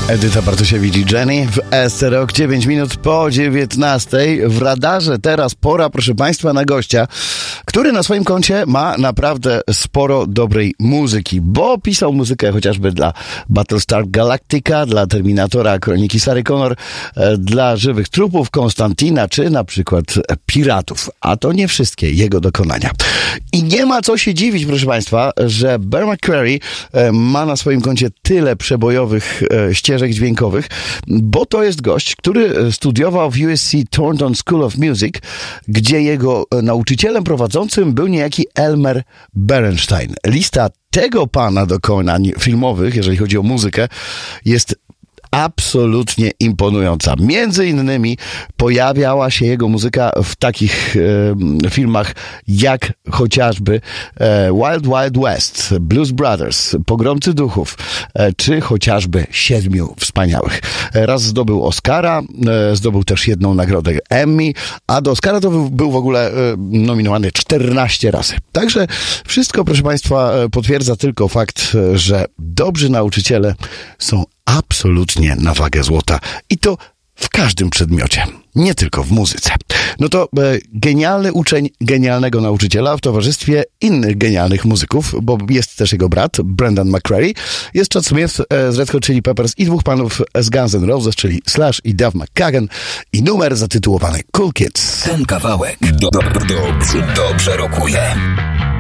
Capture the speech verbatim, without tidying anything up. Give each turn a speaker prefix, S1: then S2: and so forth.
S1: Edyta Bartosiewicz i Jenny w S Rock, dziewięć minut po dziewiętnastej. W radarze teraz pora, proszę Państwa, na gościa, który na swoim koncie ma naprawdę sporo dobrej muzyki, bo pisał muzykę chociażby dla Battlestar Galactica, dla Terminatora, Kroniki Sarah Connor, dla Żywych Trupów, Konstantina, czy na przykład Piratów. A to nie wszystkie jego dokonania. I nie ma co się dziwić, proszę Państwa, że Bear McCreary ma na swoim koncie tyle przebojowych ścieżek dźwiękowych, bo to jest gość, który studiował w U S C Thornton School of Music, gdzie jego nauczycielem prowadzącym był niejaki Elmer Bernstein. Lista tego pana dokonań filmowych, jeżeli chodzi o muzykę, jest absolutnie imponująca. Między innymi pojawiała się jego muzyka w takich e, filmach jak chociażby e, Wild Wild West, Blues Brothers, Pogromcy Duchów, e, czy chociażby Siedmiu Wspaniałych. E, raz zdobył Oscara, e, zdobył też jedną nagrodę Emmy, a do Oscara to był, był w ogóle e, nominowany czternaście razy. Także wszystko, proszę Państwa, potwierdza tylko fakt, że dobrzy nauczyciele są absolutnie na wagę złota. I to w każdym przedmiocie, nie tylko w muzyce. No to e, genialny uczeń genialnego nauczyciela w towarzystwie innych genialnych muzyków, bo jest też jego brat, Brendan McCreary, jest Chad Smith e, z Red Hot Chili Peppers i dwóch panów z Guns N' Roses, czyli Slash i Duff McKagan, i numer zatytułowany Cool Kids.
S2: Ten kawałek do, do, dobrze, dobrze rokuje.